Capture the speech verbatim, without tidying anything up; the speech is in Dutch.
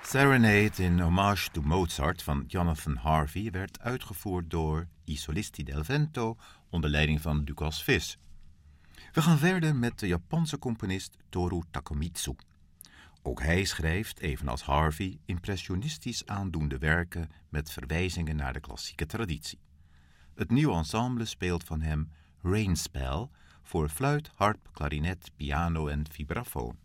Serenade in Hommage to Mozart van Jonathan Harvey werd uitgevoerd door I Solisti del Vento onder leiding van Lucas Vis. We gaan verder met de Japanse componist Toru Takemitsu. Ook hij schrijft, evenals Harvey, impressionistisch aandoende werken met verwijzingen naar de klassieke traditie. Het nieuwe ensemble speelt van hem Rainspell voor fluit, harp, klarinet, piano en vibrafoon.